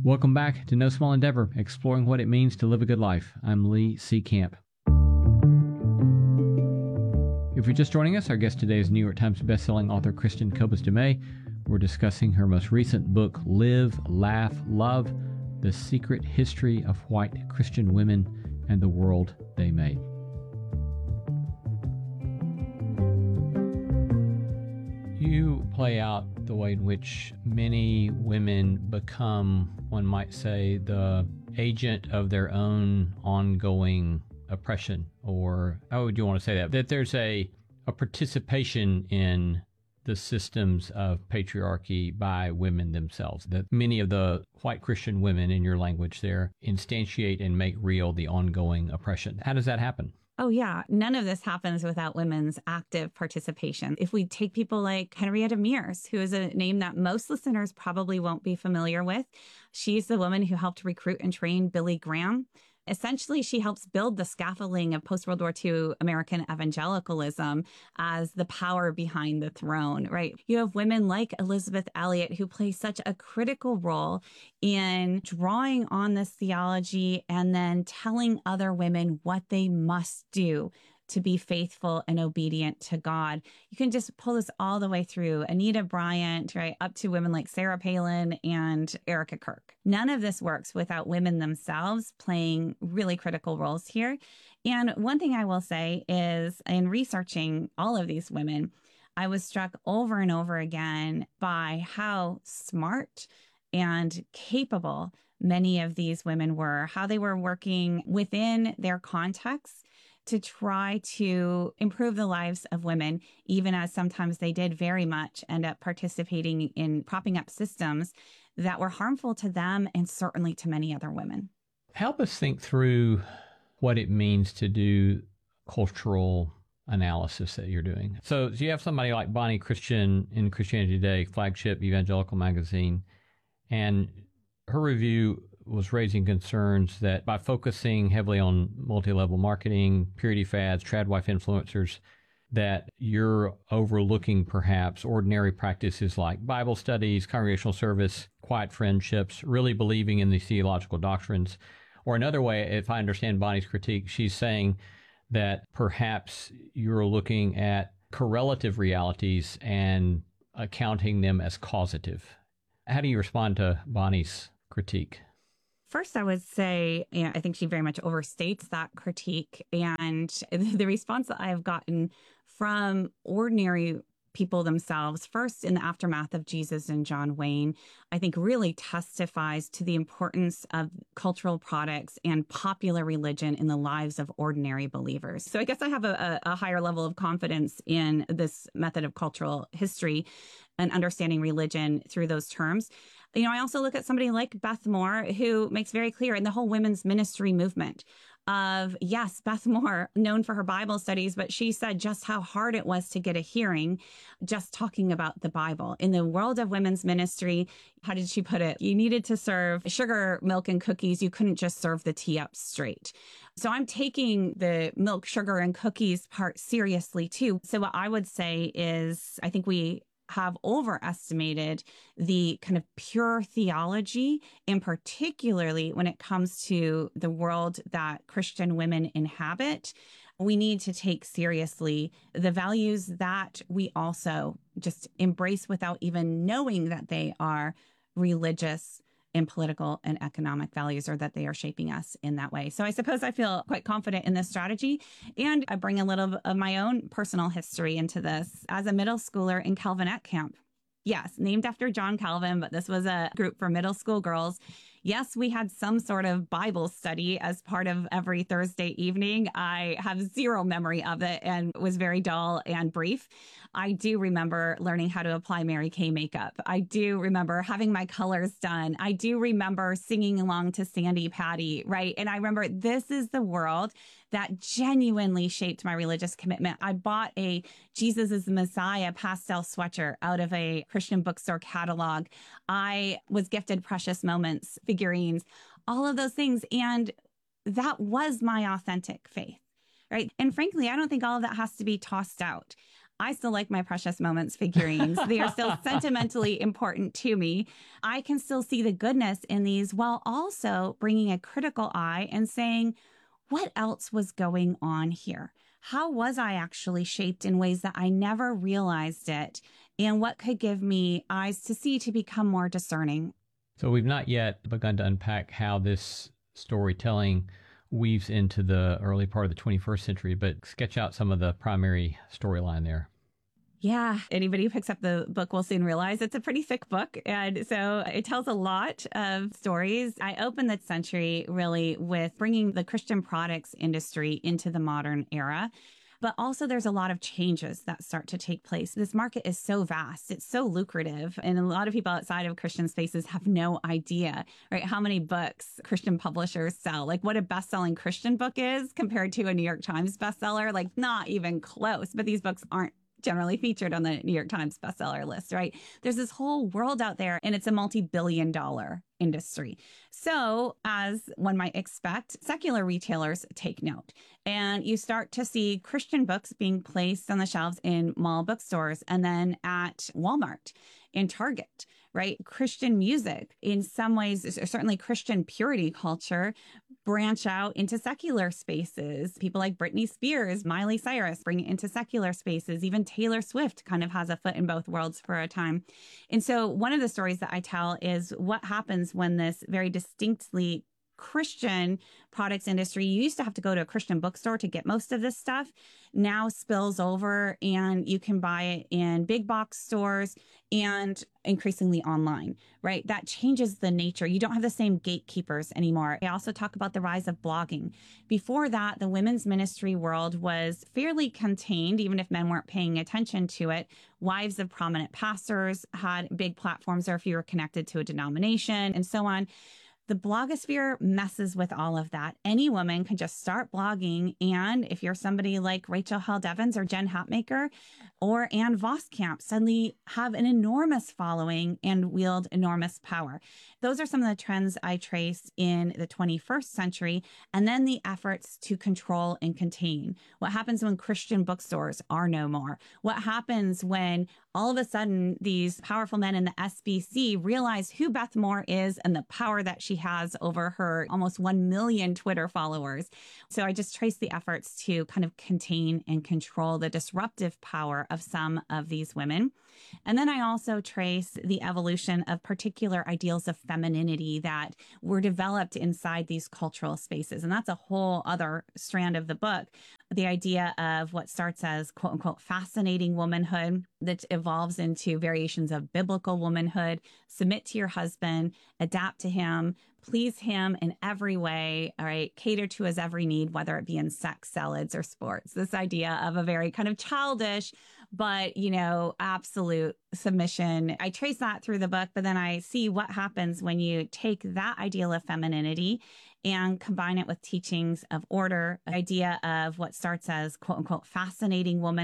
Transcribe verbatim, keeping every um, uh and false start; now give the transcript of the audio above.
Welcome back to No Small Endeavor, exploring what it means to live a good life. I'm Lee C. Camp. If you're just joining us, our guest today is New York Times bestselling author Kristin Kobes Du Mez. We're discussing her most recent book, Live, Laugh, Love, The Secret History of White Christian Women and the World They Made. You play out the way in which many women become, one might say, the agent of their own ongoing oppression, or how would you want to say that? That there's a, a participation in the systems of patriarchy by women themselves, that many of the white Christian women, in your language there, instantiate and make real the ongoing oppression. How does that happen? Oh, yeah. None of this happens without women's active participation. If we take people like Henrietta Mears, who is a name that most listeners probably won't be familiar with, she's the woman who helped recruit and train Billy Graham. Essentially, she helps build the scaffolding of post-World War Two American evangelicalism as the power behind the throne, right? You have women like Elizabeth Elliot who play such a critical role in drawing on this theology and then telling other women what they must do to be faithful and obedient to God. You can just pull this all the way through Anita Bryant, right, up to women like Sarah Palin and Erica Kirk. None of this works without women themselves playing really critical roles here. And one thing I will say is, in researching all of these women, I was struck over and over again by how smart and capable many of these women were, how they were working within their contexts to try to improve the lives of women, even as sometimes they did very much end up participating in propping up systems that were harmful to them and certainly to many other women. Help us think through what it means to do cultural analysis that you're doing. So, so you have somebody like Bonnie Christian in Christianity Today, flagship evangelical magazine, and her review was raising concerns that by focusing heavily on multi-level marketing, purity fads, tradwife influencers, that you're overlooking perhaps ordinary practices like Bible studies, congregational service, quiet friendships, really believing in these theological doctrines. Or another way, if I understand Bonnie's critique, she's saying that perhaps you're looking at correlative realities and accounting them as causative. How do you respond to Bonnie's critique? First, I would say, you know, I think she very much overstates that critique. And the response that I have gotten from ordinary people themselves, first in the aftermath of Jesus and John Wayne, I think really testifies to the importance of cultural products and popular religion in the lives of ordinary believers. So I guess I have a, a higher level of confidence in this method of cultural history and understanding religion through those terms. You know, I also look at somebody like Beth Moore, who makes very clear in the whole women's ministry movement of, yes, Beth Moore, known for her Bible studies, but she said just how hard it was to get a hearing just talking about the Bible. In the world of women's ministry, how did she put it? You needed to serve sugar, milk, and cookies. You couldn't just serve the tea up straight. So I'm taking the milk, sugar, and cookies part seriously, too. So what I would say is, I think we have overestimated the kind of pure theology, and particularly when it comes to the world that Christian women inhabit. We need to take seriously the values that we also just embrace without even knowing that they are religious and political and economic values, or that they are shaping us in that way. So I suppose I feel quite confident in this strategy. And I bring a little of my own personal history into this as a middle schooler in Calvinette camp. Yes, named after John Calvin, but this was a group for middle school girls. Yes, we had some sort of Bible study as part of every Thursday evening. I have zero memory of it and was very dull and brief. I do remember learning how to apply Mary Kay makeup. I do remember having my colors done. I do remember singing along to Sandy Patty, right? And I remember this is the world that genuinely shaped my religious commitment. I bought a Jesus is the Messiah pastel sweatshirt out of a Christian bookstore catalog. I was gifted Precious Moments figurines, all of those things. And that was my authentic faith, right? And frankly, I don't think all of that has to be tossed out. I still like my Precious Moments figurines. They are still sentimentally important to me. I can still see the goodness in these while also bringing a critical eye and saying, what else was going on here? How was I actually shaped in ways that I never realized it? And what could give me eyes to see to become more discerning? So we've not yet begun to unpack how this storytelling weaves into the early part of the twenty-first century, but sketch out some of the primary storyline there. Yeah, anybody who picks up the book will soon realize it's a pretty thick book. And so it tells a lot of stories. I opened that century really with bringing the Christian products industry into the modern era. But also there's a lot of changes that start to take place. This market is so vast. It's so lucrative. And a lot of people outside of Christian spaces have no idea, right, how many books Christian publishers sell, like what a best-selling Christian book is compared to a New York Times bestseller, like not even close. But these books aren't generally featured on the New York Times bestseller list, right? There's this whole world out there, and it's a multi-billion dollar industry. So, as one might expect, secular retailers take note. And you start to see Christian books being placed on the shelves in mall bookstores and then at Walmart, in Target, right? Christian music, in some ways, certainly Christian purity culture, branch out into secular spaces. People like Britney Spears, Miley Cyrus bring it into secular spaces. Even Taylor Swift kind of has a foot in both worlds for a time. And so one of the stories that I tell is what happens when this very distinctly Christian products industry, you used to have to go to a Christian bookstore to get most of this stuff, now spills over and you can buy it in big box stores and increasingly online, right? That changes the nature. You don't have the same gatekeepers anymore. I also talk about the rise of blogging. Before that, the women's ministry world was fairly contained, even if men weren't paying attention to it. Wives of prominent pastors had big platforms, or if you were connected to a denomination and so on. The blogosphere messes with all of that. Any woman can just start blogging. And if you're somebody like Rachel Held Evans or Jen Hatmaker or Ann Voskamp, suddenly have an enormous following and wield enormous power. Those are some of the trends I trace in the twenty-first century. And then the efforts to control and contain. What happens when Christian bookstores are no more? What happens when all of a sudden these powerful men in the S B C realize who Beth Moore is and the power that she has over her almost one million Twitter followers? So I just trace the efforts to kind of contain and control the disruptive power of some of these women. And then I also trace the evolution of particular ideals of femininity that were developed inside these cultural spaces. And that's a whole other strand of the book. The idea of what starts as quote unquote fascinating womanhood that evolves into variations of biblical womanhood, submit to your husband, adapt to him, please him in every way, all right, cater to his every need, whether it be in sex, salads, or sports. This idea of a very kind of childish, but, you know, absolute submission. I trace that through the book, but then I see what happens when you take that ideal of femininity and combine it with teachings of order, idea of what starts as quote unquote fascinating woman